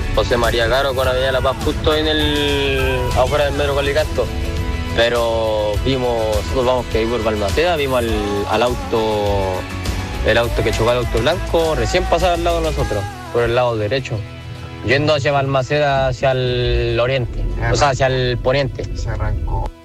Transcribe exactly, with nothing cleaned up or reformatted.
José María Caro con Avenida La Paz, justo en el afuera del metro Colicanto. Pero vimos, nosotros vamos que ahí por Balmaceda, vimos al, al auto, el auto que chocó al auto blanco, recién pasaba al lado de nosotros, por el lado derecho, yendo hacia Balmaceda, hacia el oriente, o sea, hacia el poniente. Se arrancó.